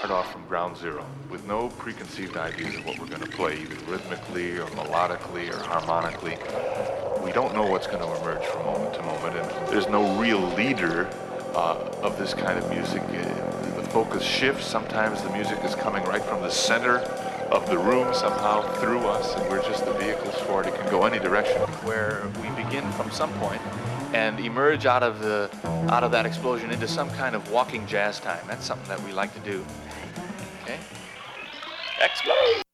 off from ground zero with no preconceived ideas of what we're going to play, either rhythmically or melodically or harmonically. We don't know what's going to emerge from moment to moment, and there's no real leader of this kind of music. The focus shifts. Sometimes the music is coming right from the center of the room somehow through us, and we're just the vehicles for it. It can go any direction. Where we begin from some point and emerge out of that explosion into some kind of walking jazz time. That's something that we like to do. Okay? Explode!